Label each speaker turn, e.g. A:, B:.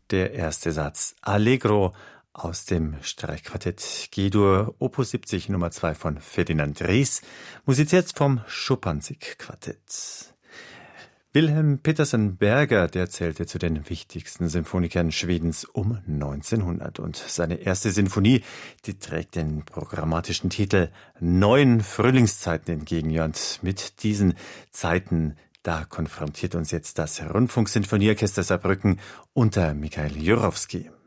A: der erste Satz Allegro aus dem Streichquartett G-Dur Opus 70 Nummer 2 von Ferdinand Ries, musiziert vom Schuppanzig-Quartett. Wilhelm Petersen Berger, der zählte zu den wichtigsten Symphonikern Schwedens um 1900. Und seine erste Sinfonie, die trägt den programmatischen Titel Neuen Frühlingszeiten entgegen. Ja, und mit diesen Zeiten, da konfrontiert uns jetzt das Rundfunksinfonieorchester Saarbrücken unter Michael Jurowski.